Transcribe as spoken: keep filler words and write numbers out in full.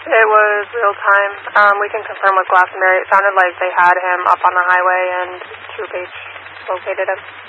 It was real time. Um, we can confirm with Glastonbury. It sounded like they had him up on the highway and Troop H located him.